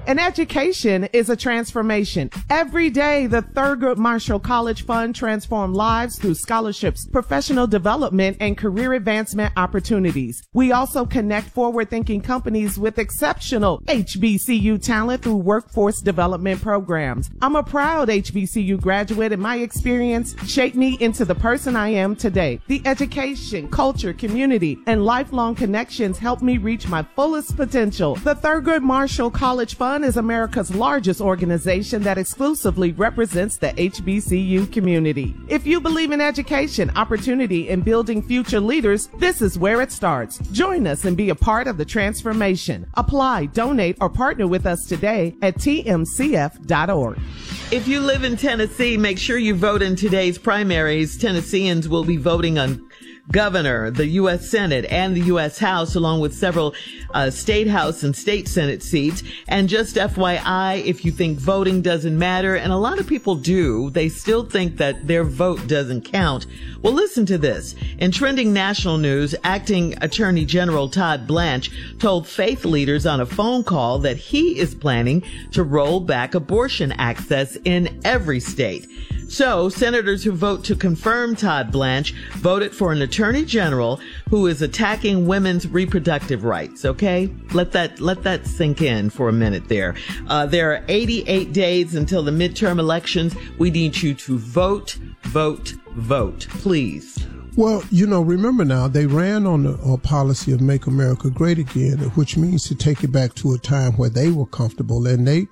An education is a transformation. Every day, the Thurgood Marshall College Fund transforms lives through scholarships, professional development, and career advancement opportunities. We also connect forward-thinking companies with exceptional HBCU talent through workforce development programs. I'm a proud HBCU graduate, and my experience shaped me into the person I am today. The education, culture, community, and lifelong connections helped me reach my fullest potential. The Thurgood Marshall College Fund is America's largest organization that exclusively represents the HBCU community. If you believe in education, opportunity, and building future leaders, this is where it starts. Join us and be a part of the transformation. Apply, donate, or partner with us today at tmcf.org. If you live in Tennessee, make sure you vote in today's primaries. Tennesseans will be voting on governor, the U.S. Senate, and the U.S. House, along with several state House and state Senate seats. And just FYI, if you think voting doesn't matter, and a lot of people do, they still think that their vote doesn't count. Well, listen to this. In trending national news, Acting Attorney General Todd Blanche told faith leaders on a phone call that he is planning to roll back abortion access in every state. So, senators who vote to confirm Todd Blanche voted for an attorney general who is attacking women's reproductive rights. Okay? Let that sink in for a minute there. There are 88 days until the midterm elections. We need you to vote, vote, vote, please. Well, remember now, they ran on a policy of Make America Great Again, which means to take it back to a time where they were comfortable. And they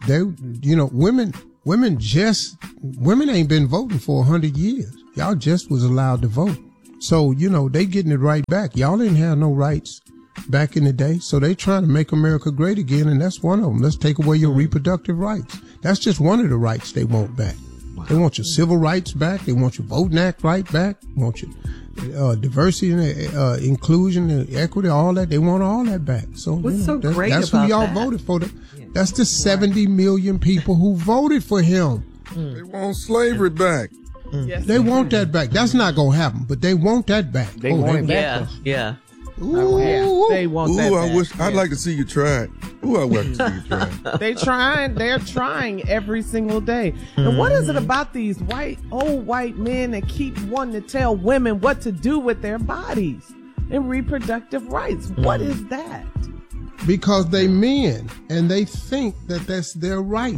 women ain't been voting for 100 years. Y'all just was allowed to vote. So, they getting it right back. Y'all didn't have no rights back in the day. So they trying to make America great again. And that's one of them. Let's take away your reproductive rights. That's just one of the rights they want back. Wow. They want your civil rights back. They want your Voting Act right back. They want your diversity and inclusion and equity, all that. They want all that back. So, that's who y'all voted for. That's the 70 million people who voted for him. They want slavery back. Yes, they want that back. That's not going to happen, but they want that back. They want it back. Yeah. Ooh, they want that back. I'd like to see you try it. Ooh, I'd like to see you try it. They're trying every single day. And what is it about these old white men that keep wanting to tell women what to do with their bodies and reproductive rights? What is that? Because they men and they think that that's their right.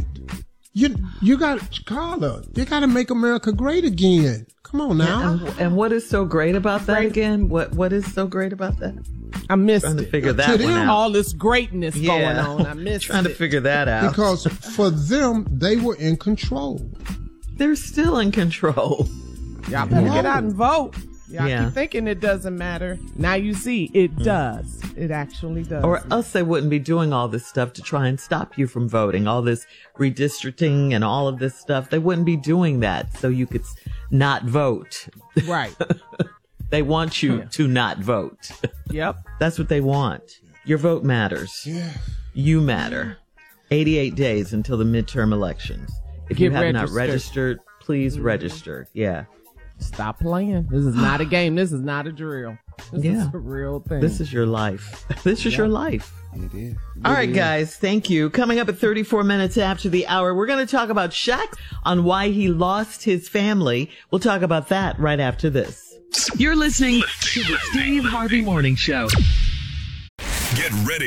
You got Carla. You got to make America great again. Come on now. And what is so great about that again? What is so great about that? I missed trying to figure that one out. All this greatness going on. I missed trying to figure that out. Because for them, they were in control. They're still in control. Y'all better get out and vote. Y'all keep thinking it doesn't matter. Now you see, it does. It actually does. Or else they wouldn't be doing all this stuff to try and stop you from voting. All this redistricting and all of this stuff. They wouldn't be doing that so you could not vote. Right. They want you to not vote. Yep. That's what they want. Your vote matters. Yeah. You matter. 88 days until the midterm elections. If you have not registered, please register. Yeah. Stop playing. This is not a game. This is not a drill. This is a real thing. This is your life. This is your life. It is. All right, guys. Thank you. Coming up at 34 minutes after the hour, we're going to talk about Shaq on why he lost his family. We'll talk about that right after this. You're listening to the Steve Harvey Morning Show. Get ready